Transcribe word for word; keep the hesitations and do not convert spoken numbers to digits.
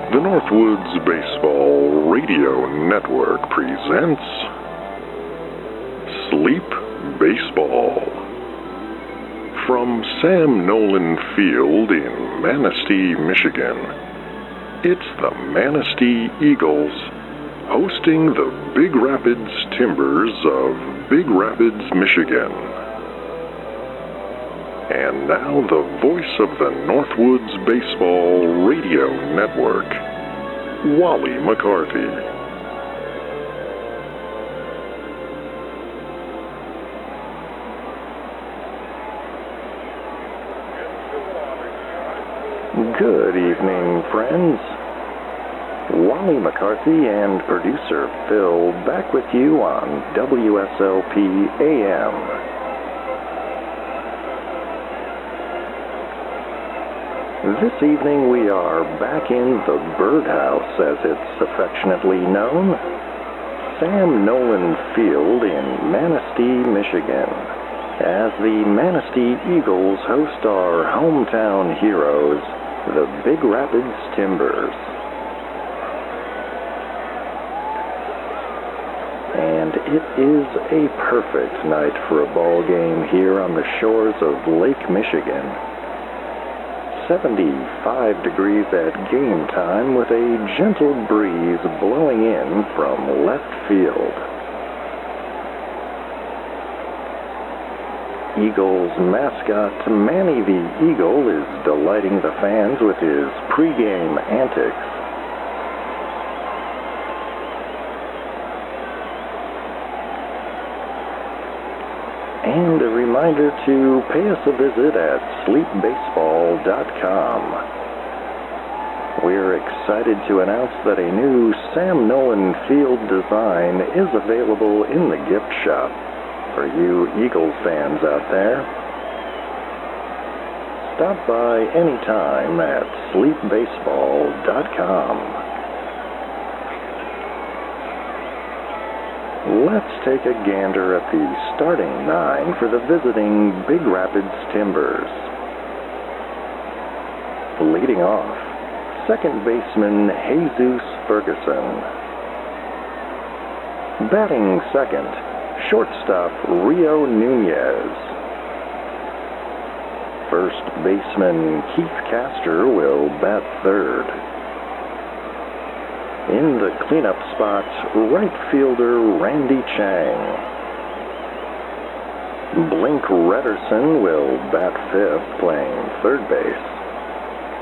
The Northwoods Baseball Radio Network presents Sleep Baseball. From Sam Nolan Field in Manistee, Michigan, it's the Manistee Eagles hosting the Big Rapids Timbers of Big Rapids, Michigan. And now the voice of the Northwoods Baseball Radio Network, Wally McCarthy. Good evening, friends. Wally McCarthy and producer Phil back with you on W S L P A M. This evening we are back in the Birdhouse, as it's affectionately known, Sam Nolan Field in Manistee, Michigan, as the Manistee Eagles host our hometown heroes, the Big Rapids Timbers. And it is a perfect night for a ball game here on the shores of Lake Michigan. seventy-five degrees at game time with a gentle breeze blowing in from left field. Eagles mascot Manny the Eagle is delighting the fans with his pregame antics. And a reminder to pay us a visit at sleep baseball dot com. We're excited to announce that a new Sam Nolan Field design is available in the gift shop for you Eagles fans out there. Stop by anytime at sleep baseball dot com. Let's take a gander at the starting nine for the visiting Big Rapids Timbers. Leading off, second baseman Jesus Ferguson. Batting second, shortstop Rio Nunez. First baseman Keith Castor will bat third. In the cleanup spot, right fielder Randy Chang. Blink Redderson will bat fifth, playing third base.